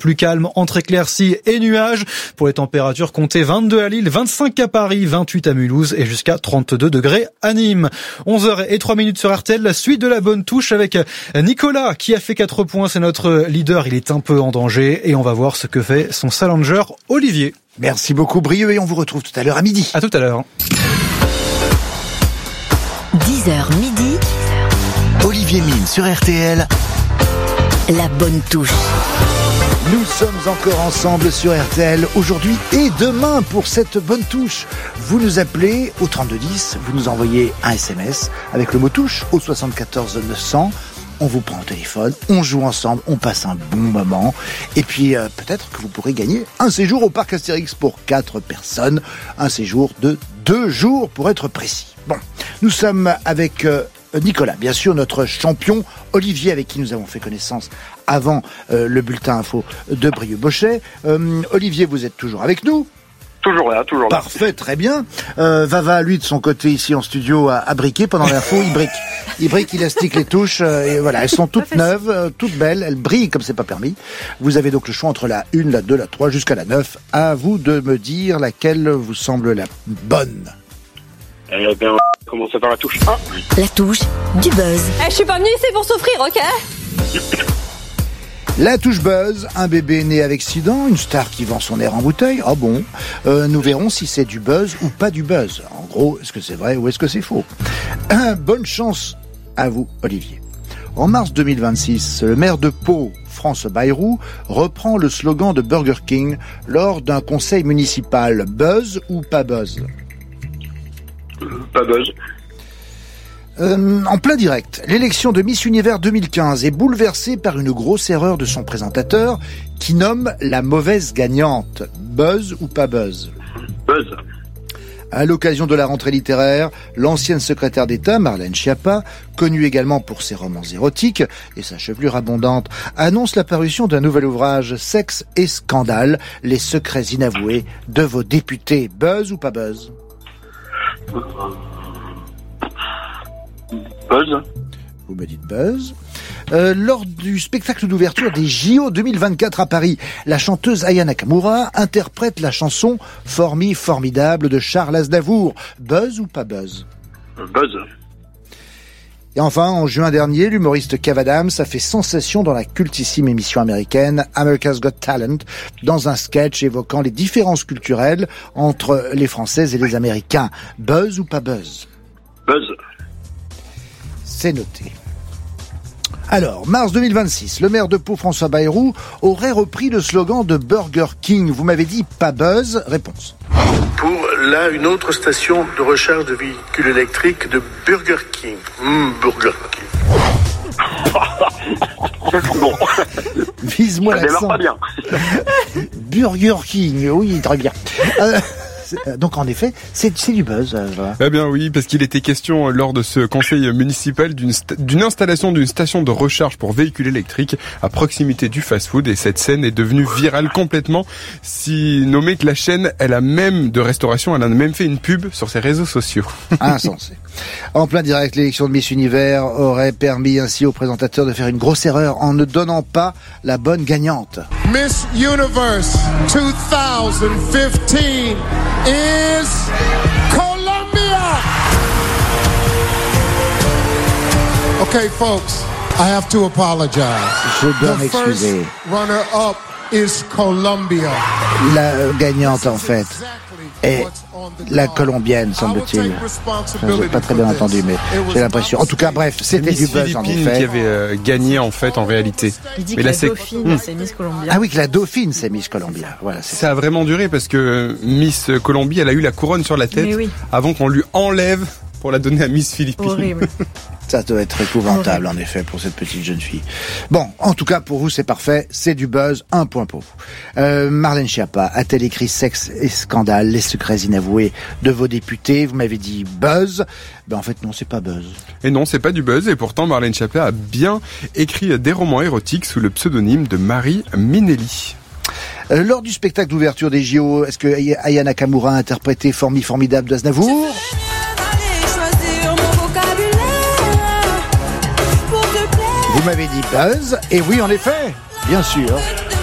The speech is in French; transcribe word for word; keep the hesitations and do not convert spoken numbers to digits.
plus calme entre éclaircies et nuages. Pour les températures, comptez vingt-deux à Lille, vingt-cinq à Paris, vingt-huit à Mulhouse et jusqu'à trente-deux degrés à Nîmes. onze heures et trois minutes sur R T L, la suite de la bonne touche avec Nicolas qui a fait quatre points. C'est notre leader, il est un peu en danger et on va voir ce que fait son challenger Olivier. Merci beaucoup Brieux et on vous retrouve tout à l'heure à midi. À tout à l'heure. dix heures midi. Olivier Mine sur R T L. La bonne touche. Nous sommes encore ensemble sur R T L aujourd'hui et demain pour cette bonne touche. Vous nous appelez au trente-deux dix, vous nous envoyez un S M S avec le mot touche au soixante-quatorze neuf cents. On vous prend au téléphone, on joue ensemble, on passe un bon moment. Et puis euh, peut-être que vous pourrez gagner un séjour au parc Astérix pour quatre personnes. Un séjour de deux jours pour être précis. Bon, nous sommes avec euh, Nicolas, bien sûr notre champion, Olivier avec qui nous avons fait connaissance avant euh, le bulletin info de Brieux-Bochet. Euh, Olivier, vous êtes toujours avec nous ? Toujours là, toujours là. Parfait, très bien. Euh, Vava, lui, de son côté, ici en studio, a, a briqué. Pendant l'info, il brique. Il brique, il astique les touches. Euh, et voilà, elles sont toutes neuves, euh, toutes belles. Elles brillent comme c'est pas permis. Vous avez donc le choix entre la une, la deux, la trois, jusqu'à la neuf. À vous de me dire laquelle vous semble la bonne. Eh bien, on va commencer par la touche un. La touche du buzz. Eh, je suis pas venue ici pour souffrir, ok ? La touche buzz, un bébé né avec six dents, une star qui vend son air en bouteille. Ah bon, euh, nous verrons si c'est du buzz ou pas du buzz. En gros, est-ce que c'est vrai ou est-ce que c'est faux ? euh, Bonne chance à vous, Olivier. En mars deux mille vingt-six, le maire de Pau, François Bayrou, reprend le slogan de Burger King lors d'un conseil municipal. Buzz ou pas buzz ? Pas buzz. Euh, en plein direct, l'élection de Miss Univers deux mille quinze est bouleversée par une grosse erreur de son présentateur qui nomme la mauvaise gagnante. Buzz ou pas buzz ? Buzz. À l'occasion de la rentrée littéraire, l'ancienne secrétaire d'État, Marlène Schiappa, connue également pour ses romans érotiques et sa chevelure abondante, annonce la parution d'un nouvel ouvrage, Sexe et scandale, les secrets inavoués de vos députés. Buzz ou pas buzz ? Buzz. Vous me dites buzz. Euh, lors du spectacle d'ouverture des J O deux mille vingt-quatre à Paris, la chanteuse Aya Nakamura interprète la chanson « Formi formidable » de Charles Aznavour. Buzz ou pas buzz ? Buzz. Et enfin, en juin dernier, l'humoriste Kev Adams a fait sensation dans la cultissime émission américaine America's Got Talent, dans un sketch évoquant les différences culturelles entre les Françaises et les Américains. Buzz ou pas buzz ? Buzz. C'est noté. Alors, mars deux mille vingt-six, le maire de Pau, François Bayrou, aurait repris le slogan de Burger King. Vous m'avez dit pas buzz. Réponse. Pour là, une autre station de recharge de véhicules électriques de Burger King. Mmh, Burger King. Bon. Vise-moi Ça l'accent. démarre pas bien. Burger King, oui, très bien. Euh, donc en effet, c'est, c'est du buzz. Euh, voilà. Eh bien oui, parce qu'il était question lors de ce conseil municipal d'une, sta- d'une installation d'une station de recharge pour véhicules électriques à proximité du fast-food, et cette scène est devenue virale complètement, si nommé que la chaîne, elle a même de restauration, elle a même fait une pub sur ses réseaux sociaux. Insensé. En plein direct, l'élection de Miss Univers aurait permis ainsi au présentateur de faire une grosse erreur en ne donnant pas la bonne gagnante. Miss Universe twenty fifteen is Colombia. Okay, folks, I have to apologize. Je dois The first m'excuser. runner-up is Colombia. La euh, gagnante, en fait, est la colombienne, semble-t-il. Je n'ai pas très bien entendu, mais j'ai l'impression. En tout cas, bref, c'était Miss du buzz, en Philippines effet. qui avait euh, gagné en fait en réalité. Il dit Mais que là, la c'est- dauphine, Mmh. c'est Miss Colombia. Ah oui, que la dauphine, c'est Miss Colombia. Voilà, c'est Ça a vraiment duré parce que Miss Colombie, elle a eu la couronne sur la tête Mais oui. avant qu'on lui enlève pour la donner à Miss Philippines. Horrible. Ça doit être épouvantable, en effet, pour cette petite jeune fille. Bon, en tout cas, pour vous, c'est parfait. C'est du buzz. Un point pour vous. Euh, Marlène Schiappa a-t-elle écrit Sexe et scandale, les secrets inavoués de vos députés? Vous m'avez dit buzz. Ben, en fait, non, c'est pas buzz. Et non, c'est pas du buzz, et pourtant Marlène Schiappa a bien écrit des romans érotiques sous le pseudonyme de Marie Minelli. Euh, lors du spectacle d'ouverture des J O, est-ce que Aya Nakamura a interprété Formi formidable d'Aznavour? Vous m'avez dit buzz, et oui, en effet, bien sûr.